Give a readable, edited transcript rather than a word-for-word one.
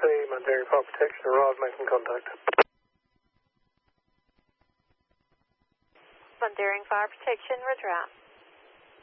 Mundaring Fire Protection, arrived, making contact. Mundaring Fire Protection, roger out.